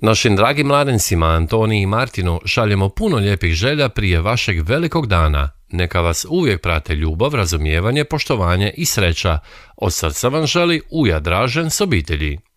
Našim dragim mladencima Antoniji i Martinu šaljemo puno lijepih želja prije vašeg velikog dana. Neka vas uvijek prate ljubav, razumijevanje, poštovanje i sreća. Od srca vam želi Uja Dražen s obitelji.